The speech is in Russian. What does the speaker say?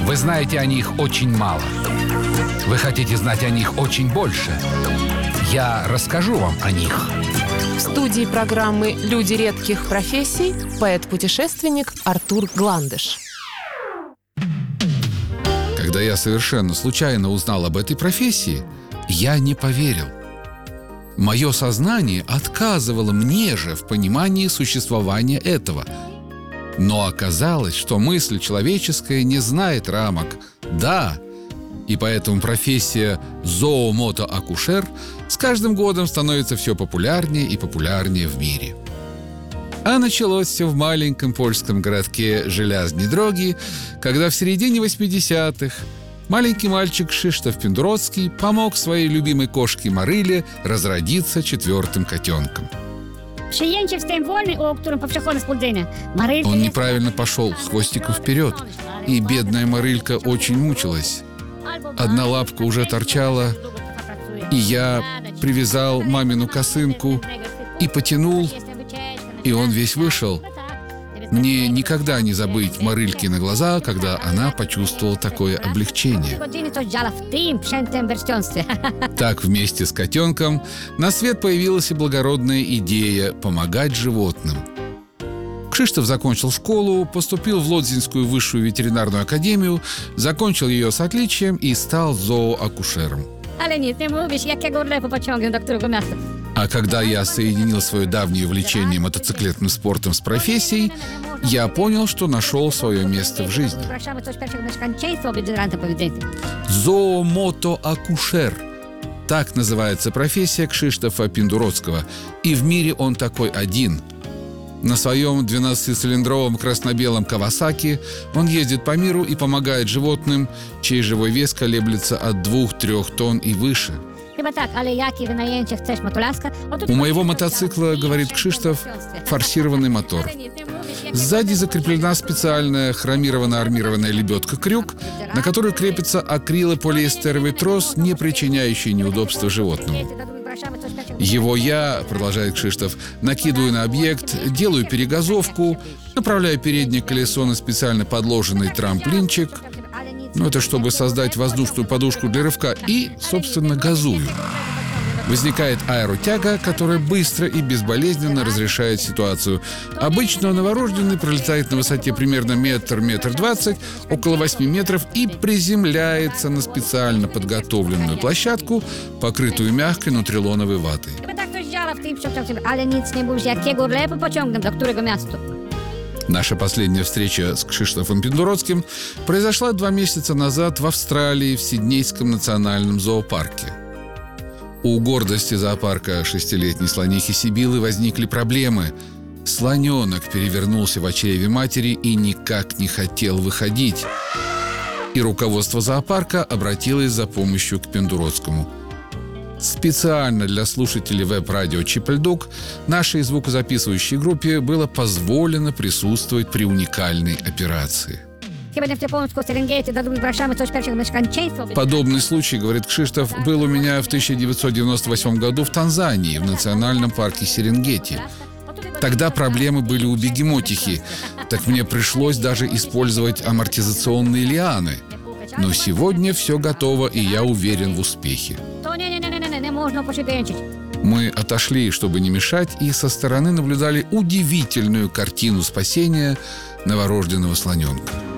Вы знаете о них очень мало. Вы хотите знать о них очень больше. Я расскажу вам о них. В студии программы «Люди редких профессий» поэт-путешественник Артур Гландыш. Когда я совершенно случайно узнал об этой профессии, я не поверил. Мое сознание отказывало мне же в понимании существования этого. Но оказалось, что мысль человеческая не знает рамок. Да, и поэтому профессия зоомотоакушер с каждым годом становится все популярнее и популярнее в мире. А началось все в маленьком польском городке Железные Дроги, когда в середине 80-х маленький мальчик Krzysztof Penderecki помог своей любимой кошке Марыле разродиться 4-м котенком. Он неправильно пошел хвостиком вперед, и бедная Марылька очень мучилась. Одна лапка уже торчала, и я привязал мамину косынку и потянул, и он весь вышел. Мне никогда не забыть Марылькины глаза, когда она почувствовала такое облегчение. Так вместе с котенком на свет появилась и благородная идея помогать животным. Krzysztof закончил школу, поступил в Лодзинскую высшую ветеринарную академию, закончил ее с отличием и стал зооакушером. А когда я соединил свое давнее увлечение мотоциклетным спортом с профессией, я понял, что нашел свое место в жизни. Зоомотоакушер. Так называется профессия Krzysztofa Pendereckiego. И в мире он такой один. На своем 12-цилиндровом красно-белом Кавасаки он ездит по миру и помогает животным, чей живой вес колеблется от 2-3 тонн и выше. У моего мотоцикла, говорит Krzysztof, форсированный мотор. Сзади закреплена специальная хромированно-армированная лебедка-крюк, на которую крепится акрилополиэстеровый трос, не причиняющий неудобства животному. Его я, продолжает Krzysztof, накидываю на объект, делаю перегазовку, направляю переднее колесо на специально подложенный трамплинчик, это чтобы создать воздушную подушку для рывка, и, собственно, газую. Возникает аэротяга, которая быстро и безболезненно разрешает ситуацию. Обычно новорожденный пролетает на высоте примерно метр 20, около 8 метров, и приземляется на специально подготовленную площадку, покрытую мягкой нутрилоновой ватой. Наша последняя встреча с Krzysztofem Pendereckim произошла 2 месяца назад в Австралии, в Сиднейском национальном зоопарке. У гордости зоопарка 6-летней слонихи Сибилы возникли проблемы. Слоненок перевернулся в чреве матери и никак не хотел выходить. И руководство зоопарка обратилось за помощью к Pendereckiemu. Специально для слушателей веб-радио Чипельдук нашей звукозаписывающей группе было позволено присутствовать при уникальной операции. Подобный случай, говорит Krzysztof, был у меня в 1998 году в Танзании, в национальном парке Серенгети. Тогда проблемы были у бегемотихи, так мне пришлось даже использовать амортизационные лианы. Но сегодня все готово, и я уверен в успехе. Мы отошли, чтобы не мешать, и со стороны наблюдали удивительную картину спасения новорожденного слоненка.